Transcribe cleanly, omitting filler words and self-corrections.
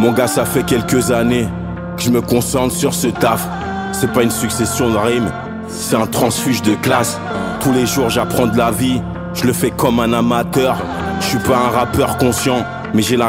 Mon gars, ça fait quelques années que je me concentre sur ce taf. C'est pas une succession de rimes, c'est un transfuge de classe. Tous les jours j'apprends de la vie, je le fais comme un amateur. Je suis pas un rappeur conscient, mais j'ai la